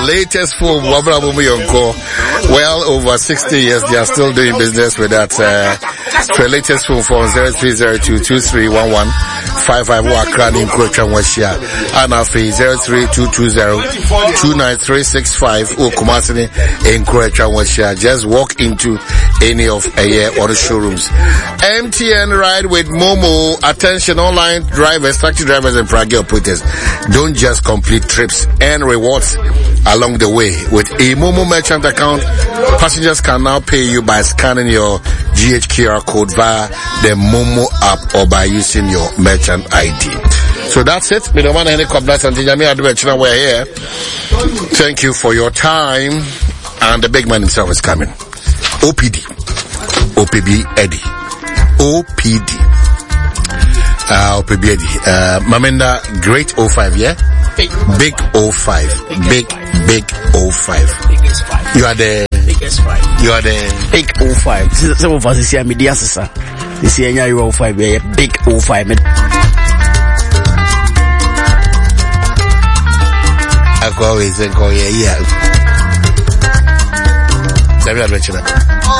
latest phone, well over 60 years, they are still doing business with that. The latest phone for 0302231155 Wakrani in Kurecha Washia, and after 032202935 Ukumasini in Kurecha Washia. Just walk into any of or the showrooms. MTN ride with Momo. Attention, online drivers, taxi drivers, and Prague operators. Don't just complete trips and rewards along the way. With a Momo merchant account, passengers can now pay you by scanning your GHQR code via the Momo app or by using your merchant ID. So that's it. We're here. Thank you for your time. And the big man himself is coming. OPD. OPB Eddie. OPD. OPB Eddie. Mamenda, great 05, yeah? Big 05. Big 05. You are the biggest 5. You are the big 05. Some of us is here media sir. This here you 05, big 05. I always go yeah.